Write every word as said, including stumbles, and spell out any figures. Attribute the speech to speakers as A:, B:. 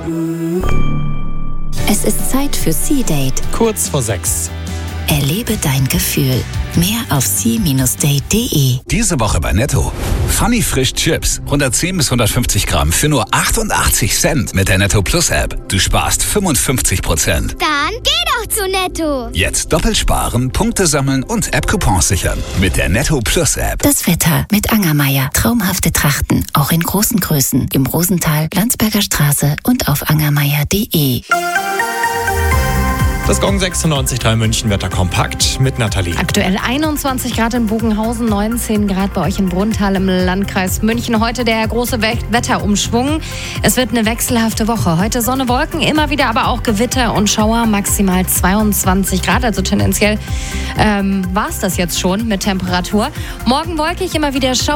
A: Es ist Zeit für Sea-Date.
B: Kurz vor sechs.
A: Erlebe dein Gefühl. Mehr auf sea Bindestrich date punkt de.
C: Diese Woche bei Netto. Funny Frisch Chips. hundertzehn bis hundertfünfzig Gramm für nur achtundachtzig Cent mit der Netto Plus App. Du sparst fünfundfünfzig Prozent.
D: Dann geh doch zu Netto.
C: Jetzt doppelt sparen, Punkte sammeln und App-Coupons sichern. Mit der Netto Plus App.
A: Das Wetter mit Angermeier. Traumhafte Trachten, auch in großen Größen. Im Rosental, Landsberger Straße und auf angermeier punkt de.
B: Das Gong sechsundneunzig Komma drei München Wetter kompakt mit Nathalie.
E: Aktuell einundzwanzig Grad in Bogenhausen, neunzehn Grad bei euch in Brunnthal im Landkreis München. Heute der große We- Wetterumschwung. Es wird eine wechselhafte Woche. Heute Sonne, Wolken, immer wieder aber auch Gewitter und Schauer, maximal zweiundzwanzig Grad. Also tendenziell ähm, war es das jetzt schon mit Temperatur. Morgen wolkig, immer wieder Schauer.